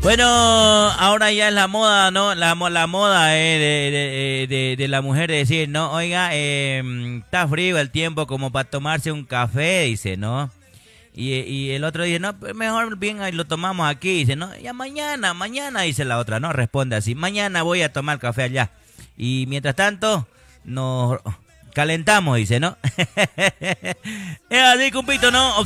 Bueno, ahora ya es la moda, ¿no? La moda de la mujer de decir, ¿no? Oiga, está frío el tiempo como para tomarse un café, dice, ¿no? Y el otro dice, no, pues mejor bien ahí lo tomamos aquí, dice, ¿no? Ya mañana, dice la otra, ¿no? Responde así, mañana voy a tomar café allá. Y mientras tanto, nos calentamos, dice, ¿no? Es así, cumpito, ¿no?